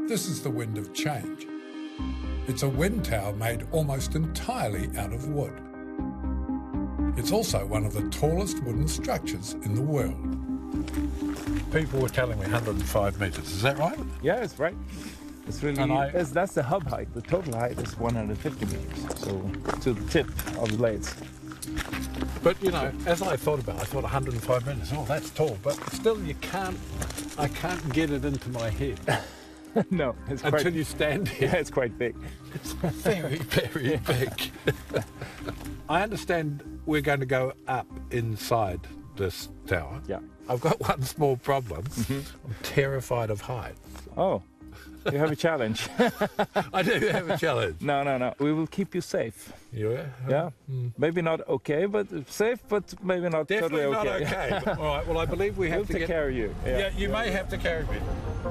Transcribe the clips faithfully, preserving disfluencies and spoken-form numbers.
This is the Wind of Change. It's a wind tower made almost entirely out of wood. It's also one of the tallest wooden structures in the world. People were telling me one hundred and five metres, is that right? Yeah, it's right. It's really, And I- it's, that's the hub height. The total height is one hundred fifty meters, so to the tip of the blades. But, you know, as I thought about it, I thought one hundred and five metres, oh, that's tall. But still, you can't, I can't get it into my head. No, it's Until quite, you stand here. yeah, it's quite big. It's very, very big. I understand we're going to go up inside this tower. Yeah. I've got one small problem. Mm-hmm. I'm terrified of heights. Oh, you have a challenge. I do have a challenge. No, no, no. We will keep you safe. Yeah? Yeah. Maybe not okay, but safe, but maybe not Definitely totally not okay. okay. But, all right, well, I believe we have We'll to take get... care of you. Yeah, you may have to carry me.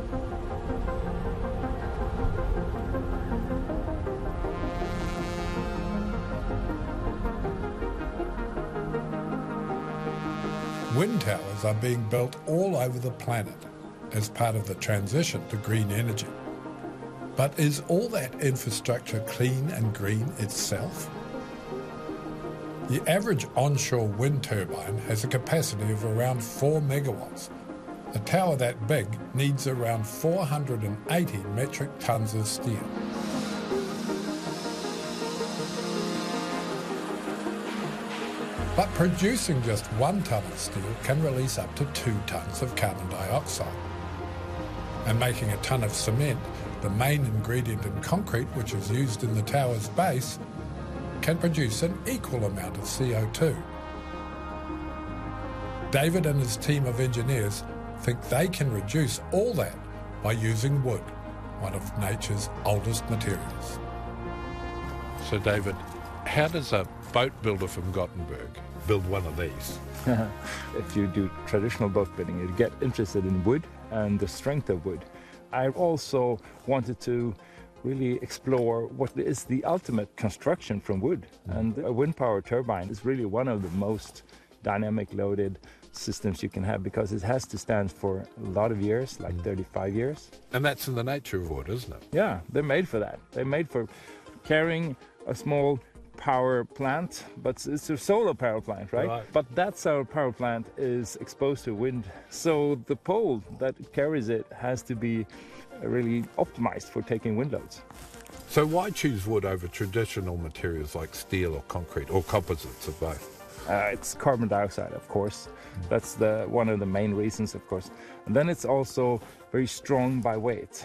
Wind towers are being built all over the planet as part of the transition to green energy. But is all that infrastructure clean and green itself? The average onshore wind turbine has a capacity of around four megawatts. A tower that big needs around four hundred eighty metric tonnes of steel. But producing just one tonne of steel can release up to two tonnes of carbon dioxide. And making a tonne of cement, the main ingredient in concrete which is used in the tower's base, can produce an equal amount of C O two. David and his team of engineers think they can reduce all that by using wood, one of nature's oldest materials. So David, how does a boat builder from Gothenburg build one of these? If you do traditional boat building, you get interested in wood and the strength of wood. I also wanted to really explore what is the ultimate construction from wood. And a wind power turbine is really one of the most dynamic loaded systems you can have because it has to stand for a lot of years, like thirty-five years. And that's in the nature of wood, isn't it? Yeah, they're made for that. They're made for carrying a small power plant, but it's a solar power plant, right? Right. But that solar power plant is exposed to wind. So the pole that carries it has to be really optimized for taking wind loads. So why choose wood over traditional materials like steel or concrete or composites of both? Uh, it's carbon dioxide, of course. That's the one of the main reasons, of course. And then it's also very strong by weight.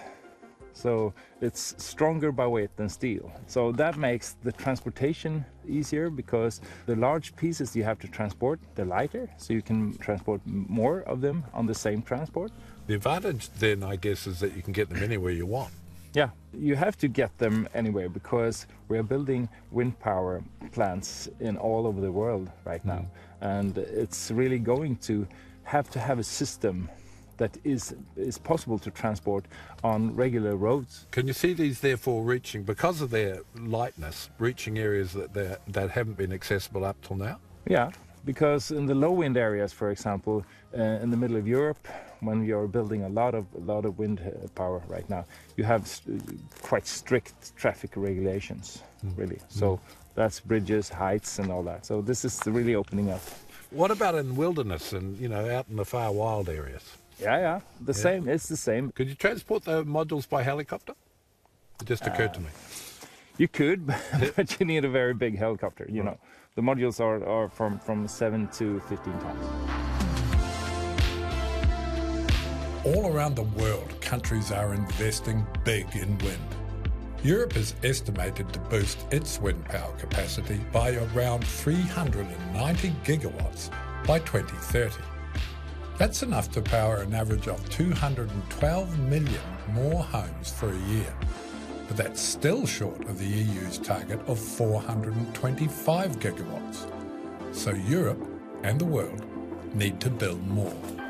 So it's stronger by weight than steel. So that makes the transportation easier because the large pieces you have to transport, they're lighter, so you can transport more of them on the same transport. The advantage then, I guess, is that you can get them anywhere you want. Yeah, you have to get them anywhere because we're building wind power plants in all over the world right now. And it's really going to have to have a system that is is possible to transport on regular roads. Can you see these therefore reaching, because of their lightness, reaching areas that they that haven't been accessible up till now? Yeah, because in the low wind areas, for example, uh, in the middle of Europe, when you're building a lot of a lot of wind uh, power right now, you have st- quite strict traffic regulations, mm. really. So mm. that's bridges, heights, and all that. So this is really opening up. What about in wilderness and, you know, out in the far wild areas? Yeah, yeah, the Yeah. same. It's the same. Could you transport the modules by helicopter? It just occurred to me. You could, but you need a very big helicopter. You Right. know, the modules are, are from from seven to fifteen tons. All around the world, countries are investing big in wind. Europe is estimated to boost its wind power capacity by around three hundred ninety gigawatts by twenty thirty. That's enough to power an average of two hundred twelve million more homes for a year. But that's still short of the E U's target of four hundred twenty-five gigawatts. So Europe and the world need to build more.